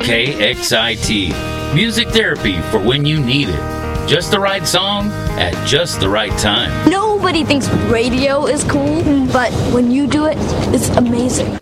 KXIT. Music therapy for when you need it. Just the right song at just the right time. Nobody thinks radio is cool, but when you do it, it's amazing.